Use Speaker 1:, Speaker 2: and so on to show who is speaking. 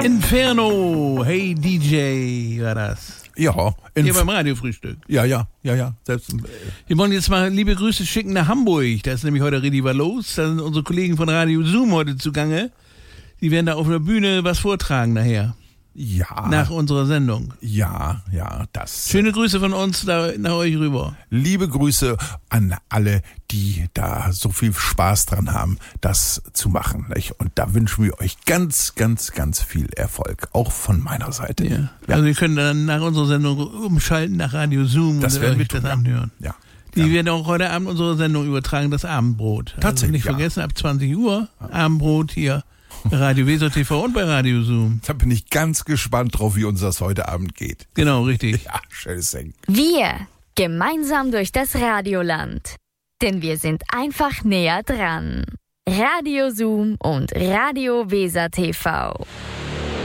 Speaker 1: Inferno, hey DJ, war das.
Speaker 2: Ja.
Speaker 1: Hier beim Radiofrühstück.
Speaker 2: Ja. Selbst,
Speaker 1: Wir wollen jetzt mal liebe Grüße schicken nach Hamburg. Da ist nämlich heute richtig was los. Da sind unsere Kollegen von Radio Zoom heute zugange. Die werden da auf der Bühne was vortragen nachher.
Speaker 2: Ja.
Speaker 1: Nach unserer Sendung.
Speaker 2: Ja, das.
Speaker 1: Schöne Grüße von uns da nach euch rüber.
Speaker 2: Liebe Grüße an alle, die da so viel Spaß dran haben, das zu machen. Nicht? Und da wünschen wir euch ganz, ganz, ganz viel Erfolg. Auch von meiner Seite.
Speaker 1: Ja. Also wir können dann nach unserer Sendung umschalten nach Radio Zoom
Speaker 2: das
Speaker 1: und
Speaker 2: werden wir
Speaker 1: das anhören.
Speaker 2: Ja.
Speaker 1: Die werden auch heute Abend unsere Sendung übertragen, das Abendbrot.
Speaker 2: Tatsächlich,
Speaker 1: also nicht vergessen, ab 20 Uhr Abendbrot hier bei Radio Weser TV und bei Radio Zoom.
Speaker 2: Da bin ich ganz gespannt drauf, wie uns das heute Abend geht.
Speaker 1: Genau, richtig.
Speaker 2: Ja, schönes Ding.
Speaker 3: Wir gemeinsam durch das Radioland. Denn wir sind einfach näher dran. Radio Zoom und Radio Weser TV.